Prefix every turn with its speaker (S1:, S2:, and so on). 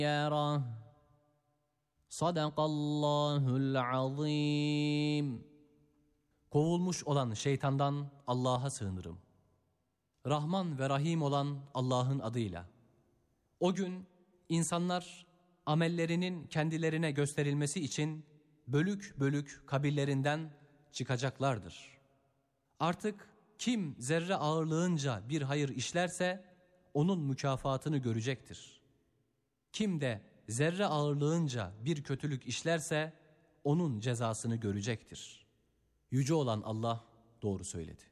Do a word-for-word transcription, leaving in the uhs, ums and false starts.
S1: يَرَهُ صَدَقَ اللّٰهُ الْعَظِيمُ. Kovulmuş olan şeytandan Allah'a sığınırım. Rahman ve Rahim olan Allah'ın adıyla. O gün insanlar amellerinin kendilerine gösterilmesi için bölük bölük kabirlerinden çıkacaklardır. Artık kim zerre ağırlığınca bir hayır işlerse onun mükafatını görecektir. Kim de zerre ağırlığınca bir kötülük işlerse onun cezasını görecektir. Yüce olan Allah doğru söyledi.